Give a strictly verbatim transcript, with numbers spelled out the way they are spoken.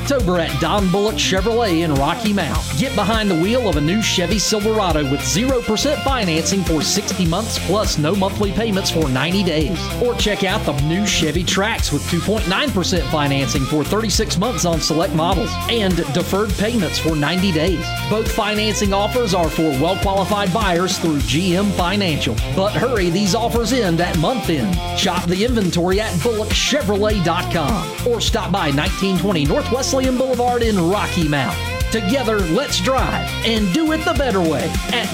October at Don Bullock Chevrolet in Rocky Mount. Get behind the wheel of a new Chevy Silverado with zero percent financing for sixty months plus no monthly payments for ninety days. Or check out the new Chevy Trax with two point nine percent financing for thirty-six months on select models and deferred payments for ninety days. Both financing offers are for well-qualified buyers through G M Financial. But hurry, these offers end at month end. Shop the inventory at bullock chevrolet dot com or stop by nineteen twenty North Wesleyan Boulevard in Rocky Mount. Together, let's drive and do it the better way at